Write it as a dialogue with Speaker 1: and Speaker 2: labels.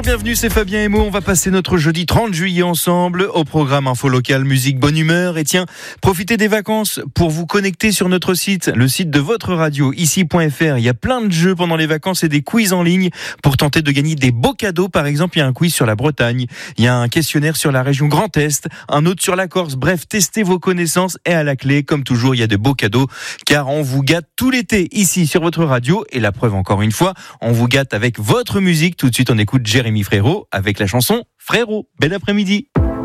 Speaker 1: Bonjour, bienvenue, c'est Fabien Emo. On va passer notre jeudi 30 juillet ensemble au programme Info Local, musique, bonne humeur. Et tiens, profitez des vacances pour vous connecter sur notre site, le site de votre radio, ici.fr. Il y a plein de jeux pendant les vacances et des quiz en ligne pour tenter de gagner des beaux cadeaux. Par exemple, il y a un quiz sur la Bretagne, il y a un questionnaire sur la région Grand Est, un autre sur la Corse. Bref, testez vos connaissances et à la clé, comme toujours, il y a de beaux cadeaux car on vous gâte tout l'été ici sur votre radio. Et la preuve encore une fois, on vous gâte avec votre musique. Tout de suite, on écoute Jérémy Frérot avec la chanson Frérot. Bel après-midi.